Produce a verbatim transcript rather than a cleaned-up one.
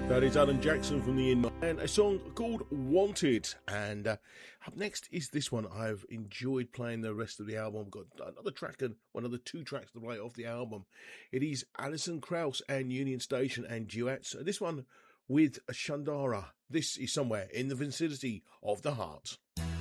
That is Alan Jackson from the In and a song called Wanted. And uh, up next is this one. I've enjoyed playing the rest of the album. I've got another track and one of the two tracks to play off the album. It is Alison Krauss and Union Station and duets. This one with Shandara. This is Somewhere in the Vicinity of the Heart.